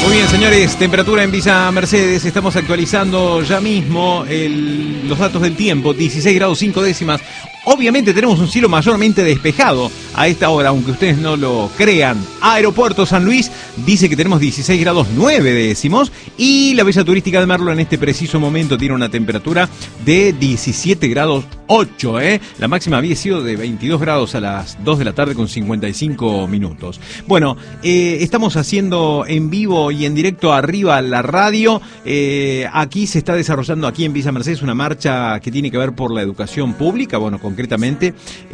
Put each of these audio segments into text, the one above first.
Muy bien, señores, temperatura en Villa Mercedes, estamos actualizando ya mismo los datos del tiempo, 16 grados 5 décimas. Obviamente tenemos un cielo mayormente despejado a esta hora, aunque ustedes no lo crean. Aeropuerto San Luis dice que tenemos 16 grados 9 décimos y la Villa Turística de Merlo en este preciso momento tiene una temperatura de 17 grados 8. La máxima había sido de 22 grados a las 2 de la tarde con 55 minutos. Bueno, estamos haciendo en vivo y en directo arriba la radio. Aquí se está desarrollando, aquí en Villa Mercedes, una marcha que tiene que ver por la educación pública. Bueno, concretamente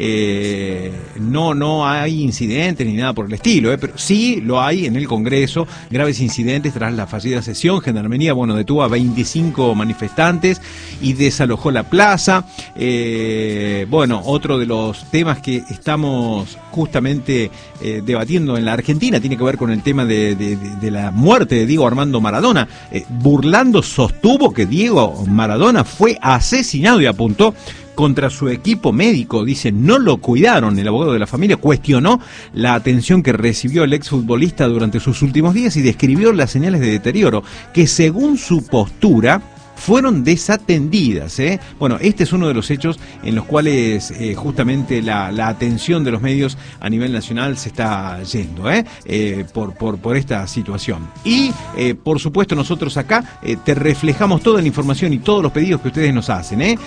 no hay incidentes ni nada por el estilo, pero sí lo hay en el Congreso, graves incidentes tras la fallida sesión. Gendarmería, bueno, detuvo a 25 manifestantes y desalojó la plaza. Bueno, otro de los temas que estamos justamente debatiendo en la Argentina tiene que ver con el tema de la muerte de Diego Armando Maradona. Burlando sostuvo que Diego Maradona fue asesinado y apuntó contra su equipo médico. Dice, no lo cuidaron. El abogado de la familia cuestionó la atención que recibió el exfutbolista durante sus últimos días y describió las señales de deterioro que, según su postura, fueron desatendidas. Bueno, este es uno de los hechos en los cuales justamente la atención de los medios a nivel nacional se está yendo por esta situación. Y por supuesto nosotros acá te reflejamos toda la información y todos los pedidos que ustedes nos hacen.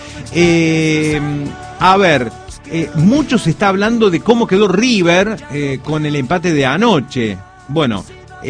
A ver, mucho se está hablando de cómo quedó River con el empate de anoche. Bueno,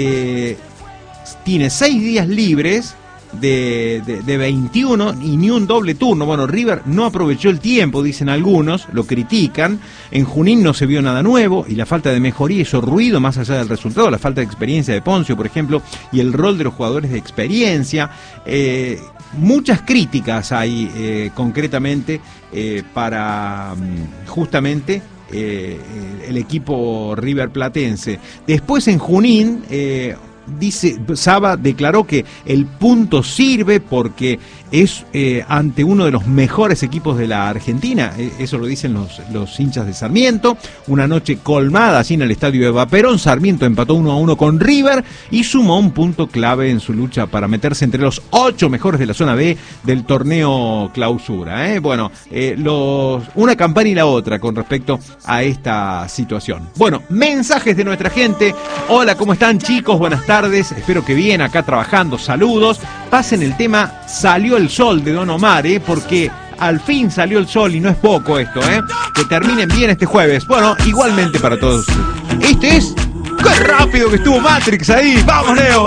tiene 6 días libres de 21 y ni un doble turno. Bueno, River no aprovechó el tiempo, dicen algunos, lo critican. En Junín no se vio nada nuevo y la falta de mejoría hizo ruido más allá del resultado, la falta de experiencia de Poncio, por ejemplo, y el rol de los jugadores de experiencia. Muchas críticas hay concretamente para justamente el equipo River Platense. Después en Junín dice, Saba declaró que el punto sirve porque es ante uno de los mejores equipos de la Argentina. Eso lo dicen los hinchas de Sarmiento. Una noche colmada así en el estadio Eva Perón. Sarmiento empató 1-1 con River y sumó un punto clave en su lucha para meterse entre los 8 mejores de la zona B del torneo clausura. Bueno, una campana y la otra con respecto a esta situación. Bueno, mensajes de nuestra gente. Hola, ¿cómo están, chicos? Buenas tardes. Espero que bien, acá trabajando. Saludos. Pasen el tema Salió el Sol de Don Omar, porque al fin salió el sol y no es poco esto, Que terminen bien este jueves. Bueno, igualmente para todos. Este es... ¡Qué rápido que estuvo Matrix ahí! ¡Vamos, Leo!